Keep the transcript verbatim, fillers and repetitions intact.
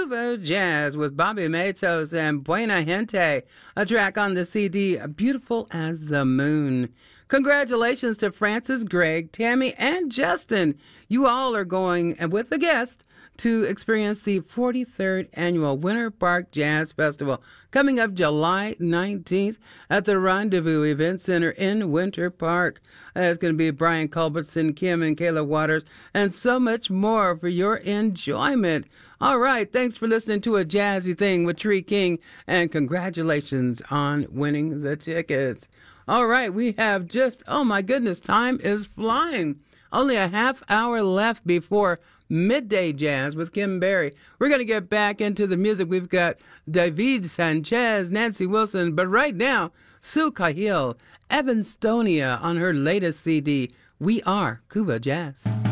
Cuba Jazz with Bobby Matos and Buena Gente, a track on the C D Beautiful as the Moon. Congratulations to Francis, Greg, Tammy, and Justin. You all are going, and with a guest, to experience the forty-third Annual Winter Park Jazz Festival coming up July nineteenth at the Rendezvous Event Center in Winter Park. Uh, it's going to be Brian Culbertson, Kim and Kayla Waters, and so much more for your enjoyment. All right, thanks for listening to A Jazzy Thing with Tree King, and congratulations on winning the tickets. All right, we have just, oh my goodness, time is flying. Only a half hour left before Midday Jazz with Kim Berry. We're going to get back into the music. We've got David Sanchez, Nancy Wilson, but right now, Sue Cahill, Evanstonia on her latest C D, We Are Cuba Jazz.